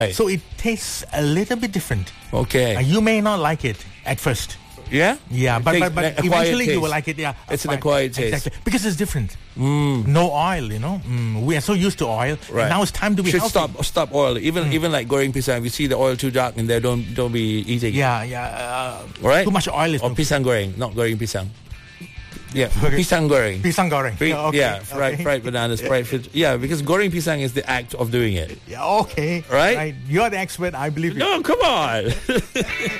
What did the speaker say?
So it tastes a little bit different. Okay. You may not like it at first. Yeah? Yeah, but Acquired eventually you taste. will like it. Yeah, It's an acquired taste. Exactly, because it's different. No oil, we are so used to oil. Right. And now it's time to be Should healthy. stop oil. Even like goreng pisang, if you see the oil too dark in there, don't be eating. Yeah. Right? Too much oil is Or no pisang goreng, not goreng pisang. Yeah, Okay. pisang goreng. Pisang goreng. Fried bananas, fried fish. Yeah, because goreng pisang is the act of doing it. Yeah, okay. Right? You're the expert. I believe you. No, come on.